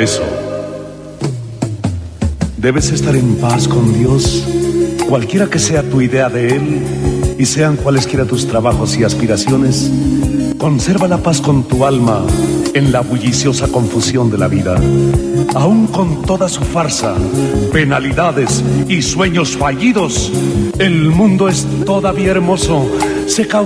eso, debes estar en paz con Dios, cualquiera que sea tu idea de Él y sean cualesquiera tus trabajos y aspiraciones. Conserva la paz con tu alma en la bulliciosa confusión de la vida. Aún con toda su farsa, penalidades y sueños fallidos, el mundo es todavía hermoso. Se